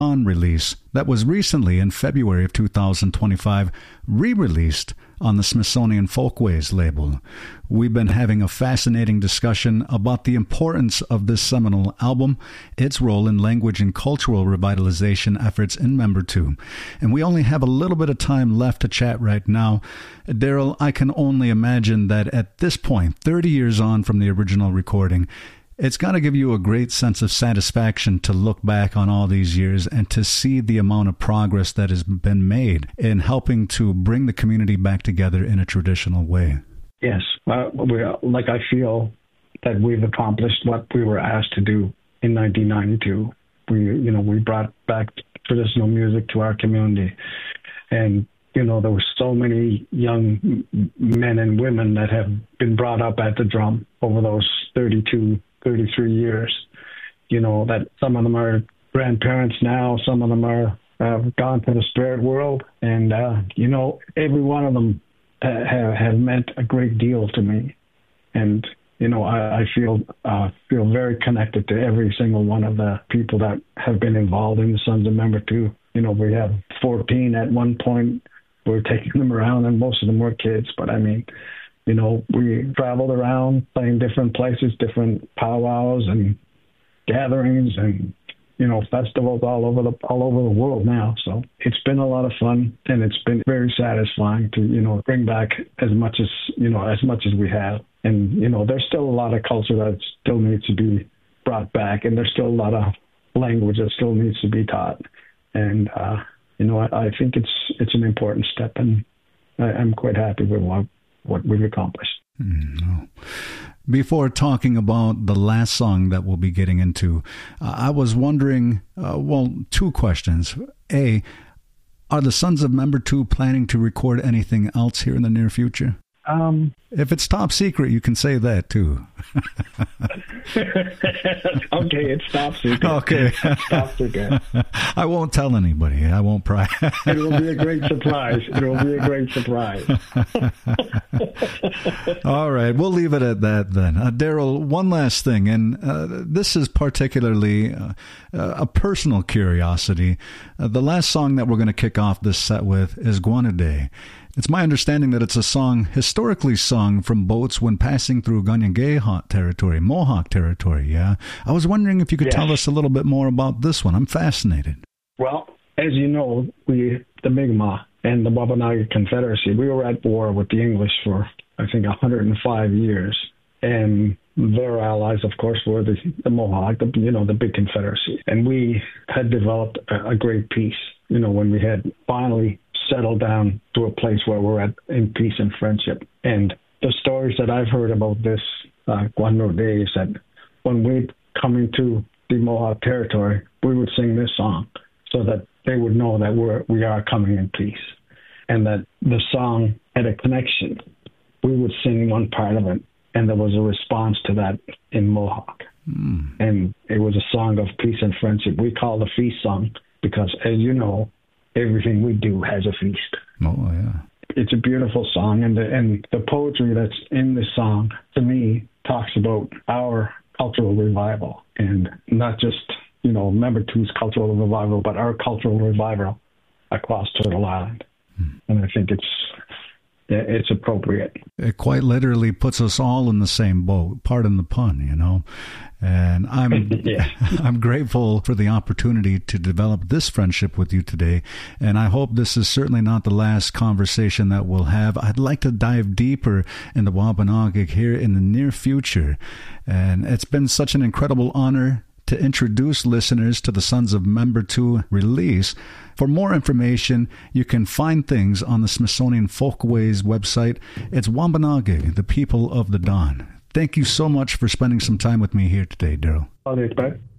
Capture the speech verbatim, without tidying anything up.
On release that was recently in February of two thousand twenty-five re-released on the Smithsonian Folkways label. We've been having a fascinating discussion about the importance of this seminal album, its role in language and cultural revitalization efforts in Member Two. And we only have a little bit of time left to chat right now. Daryl, I can only imagine that at this point, thirty years on from the original recording, it's got to give you a great sense of satisfaction to look back on all these years and to see the amount of progress that has been made in helping to bring the community back together in a traditional way. Yes, uh, we, like I feel that we've accomplished what we were asked to do in nineteen ninety-two. We, you know, we brought back traditional music to our community, and you know, there were so many young men and women that have been brought up at the drum over those thirty-two, thirty-three years. You know, that some of them are grandparents now, some of them are uh, gone to the spirit world, and uh, you know, every one of them have, have meant a great deal to me. And you know, I, I feel uh, feel very connected to every single one of the people that have been involved in the Sons of Member Two. You know, we have fourteen at one point. We're taking them around, and most of them were kids. But I mean, you know, we traveled around playing different places, different powwows and gatherings, and you know, festivals all over the all over the world now. So it's been a lot of fun, and it's been very satisfying to, you know, bring back as much as you know as much as we have. And you know, there's still a lot of culture that still needs to be brought back, and there's still a lot of language that still needs to be taught. And uh, you know, I, I think it's it's an important step, and I, I'm quite happy with what what we've accomplished. Mm, Before talking about the last song that we'll be getting into, uh, I was wondering, uh, well, two questions. A, are the Sons of Member Two planning to record anything else here in the near future? Um, if it's top secret, you can say that too. Okay, it's top secret. Okay. It's top secret. I won't tell anybody. I won't pry. It will be a great surprise. It will be a great surprise. All right, we'll leave it at that then. Uh, Daryl, one last thing, and uh, this is particularly uh, a personal curiosity. Uh, the last song that we're going to kick off this set with is Guanaday. It's my understanding that it's a song historically sung from boats when passing through Ganyangeha territory, Mohawk territory, yeah? I was wondering if you could yes. tell us a little bit more about this one. I'm fascinated. Well, as you know, we, the Mi'kmaq and the Wabanaki Confederacy, we were at war with the English for, I think, one hundred five years. And their allies, of course, were the, the Mohawk, the, you know, the big Confederacy. And we had developed a, a great peace, you know, when we had finally settle down to a place where we're at in peace and friendship. And the stories that I've heard about this uh, Guanaday is that when we come into the Mohawk territory, we would sing this song so that they would know that we're, we are coming in peace, and that the song had a connection. We would sing one part of it, and there was a response to that in Mohawk. Mm. And it was a song of peace and friendship. We call it a feast song because, as you know, everything we do has a feast. Oh, yeah. It's a beautiful song, and the, and the poetry that's in this song, to me, talks about our cultural revival, and not just, you know, Member Two's cultural revival, but our cultural revival across Turtle Island. Hmm. And I think it's it's appropriate. It quite literally puts us all in the same boat, pardon the pun, you know. And I'm yeah. I'm grateful for the opportunity to develop this friendship with you today. And I hope this is certainly not the last conversation that we'll have. I'd like to dive deeper into Wampanoag here in the near future. And it's been such an incredible honor to introduce listeners to the Sons of Member Two release. For more information, you can find things on the Smithsonian Folkways website. It's Wampanoag, the people of the dawn. Thank you so much for spending some time with me here today, Daryl. Okay, bye.